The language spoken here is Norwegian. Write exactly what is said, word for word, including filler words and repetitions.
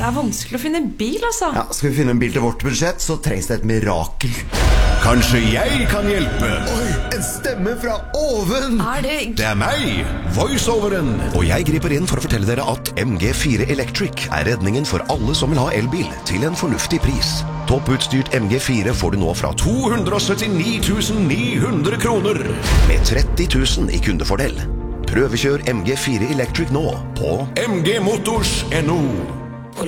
er vanskelig å finne en bil, altså. Ja, skal vi finne en bil til vårt budsjett, så trengs det et mirakel. Kanskje jeg kan hjelpe? Oi, en stemme fra oven! Er det... Det er meg, voiceoveren. Og jeg griper inn for å fortelle dere at M G fire Electric er redningen for alle som vil ha elbil til en fornuftig pris. Topputstyrt M G fire får du nå fra to hundre syttini tusen ni hundre kroner, med tretti tusen i kundefordel. Prøvekjør M G fire Electric nå på m g motors punktum n o.